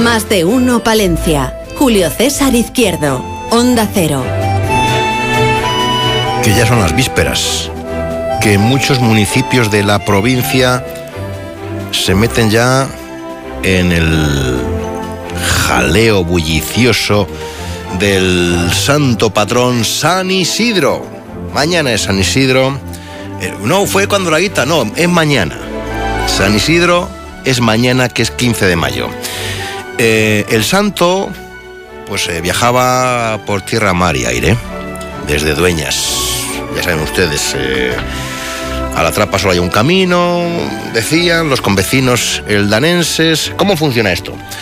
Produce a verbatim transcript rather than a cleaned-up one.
Más de uno Palencia. Julio César Izquierdo. Onda Cero. Que ya son las vísperas. Que muchos municipios de la provincia se meten ya en el jaleo bullicioso del santo patrón San Isidro. Mañana es San Isidro. Eh, no, fue cuando la guita, no, es mañana. San Isidro es mañana, que es quince de mayo. Eh, el santo, pues eh, viajaba por tierra, mar y aire, desde Dueñas. Ya saben ustedes, eh, a la Trapa solo hay un camino, decían los convecinos eldanenses. ¿Cómo funciona esto?